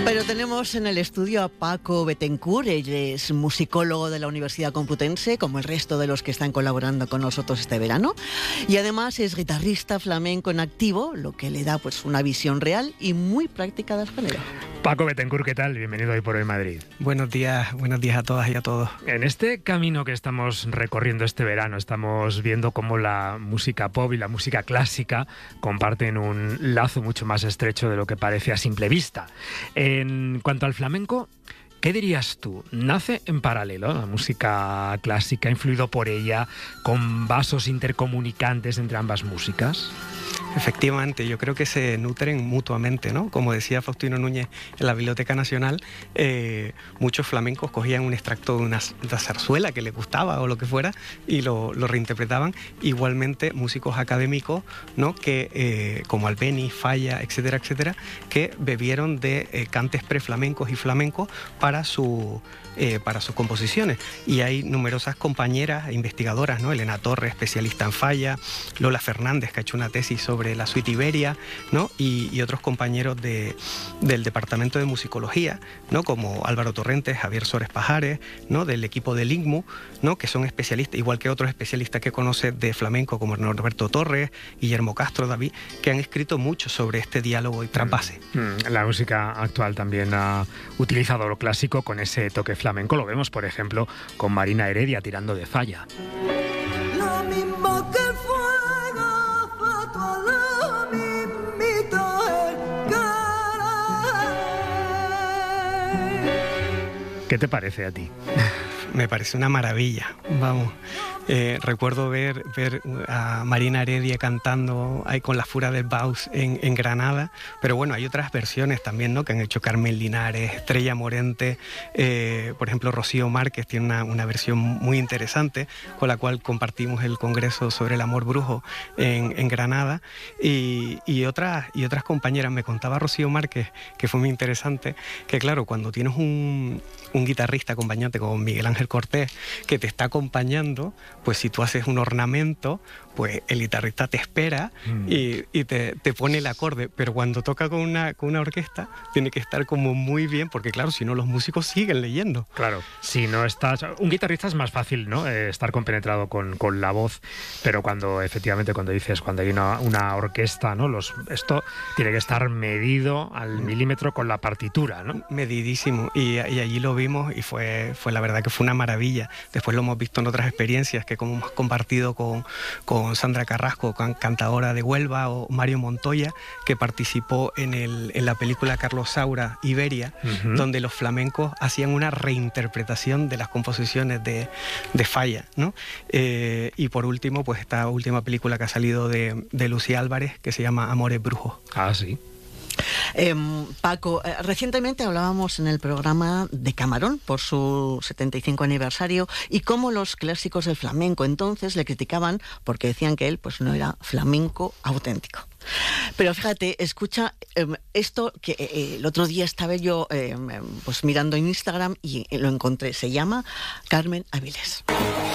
Pero tenemos en el estudio a Paco Bettencourt. Él es musicólogo de la Universidad Complutense, como el resto de los que están colaborando con nosotros este verano. Y además es guitarrista flamenco en activo, lo que le da pues una visión real y muy práctica del género. Paco Bettencourt, ¿qué tal? Bienvenido Hoy por Hoy Madrid. Buenos días a todas y a todos. En este camino que estamos recorriendo este verano, estamos viendo cómo la música pop y la música clásica comparten un lazo mucho más estrecho de lo que parece a simple vista. En cuanto al flamenco, ¿qué dirías tú? ¿Nace en paralelo la música clásica, influido por ella, con vasos intercomunicantes entre ambas músicas? Efectivamente, yo creo que se nutren mutuamente, ¿no? Como decía Faustino Núñez en la Biblioteca Nacional, muchos flamencos cogían un extracto de una zarzuela que les gustaba o lo que fuera y lo reinterpretaban. Igualmente, músicos académicos, ¿no? Que, como Albéniz, Falla, etcétera, etcétera, que bebieron de cantes preflamencos y flamencos para sus composiciones. Y hay numerosas compañeras investigadoras, ¿no? Elena Torres, especialista en Falla, Lola Fernández, que ha hecho una tesis sobre la suite Iberia, ¿no? Y otros compañeros del Departamento de Musicología, ¿no? Como Álvaro Torrentes, Javier Sores Pajares, ¿no? Del equipo del INCMU, ¿no? Que son especialistas, igual que otros especialistas que conoce de flamenco, como Norberto Torres, Guillermo Castro, David, que han escrito mucho sobre este diálogo y trasvase. La música actual también ha utilizado lo clásico con ese toque flamenco. Lo vemos, por ejemplo, con Marina Heredia tirando de Falla. Lo mismo que el fuego, foto a lo mismito el caray. ¿Qué te parece a ti? Me parece una maravilla, vamos. Recuerdo ver a Marina Heredia cantando ahí con la Fura del Baus en Granada, pero bueno, hay otras versiones también, ¿no? Que han hecho Carmen Linares, Estrella Morente, por ejemplo, Rocío Márquez tiene una versión muy interesante con la cual compartimos el Congreso sobre el Amor Brujo en Granada y otras compañeras. Me contaba Rocío Márquez, que fue muy interesante, que claro, cuando tienes un guitarrista acompañante como Miguel Ángel Cortés que te está acompañando, pues si tú haces un ornamento, pues el guitarrista te espera y te pone el acorde, pero cuando toca con una orquesta tiene que estar como muy bien, porque claro, si no los músicos siguen leyendo. Claro, si no estás... Un guitarrista es más fácil, ¿no? Estar compenetrado con la voz, pero cuando efectivamente, cuando hay una orquesta, ¿no? Esto tiene que estar medido al milímetro con la partitura, ¿no? Medidísimo, y allí lo vimos y fue la verdad que fue una maravilla. Después lo hemos visto en otras experiencias que como hemos compartido con Sandra Carrasco, cantadora de Huelva, o Mario Montoya, que participó en la película Carlos Saura, Iberia, donde los flamencos hacían una reinterpretación de las composiciones de Falla, ¿no? Y por último, pues esta última película que ha salido de Lucía Álvarez, que se llama Amores Brujos. Ah, sí. Paco, recientemente hablábamos en el programa de Camarón por su 75 aniversario y cómo los clásicos del flamenco entonces le criticaban porque decían que él pues no era flamenco auténtico. Pero fíjate, escucha esto que el otro día estaba yo pues mirando en Instagram y lo encontré. Se llama Carmen Avilés.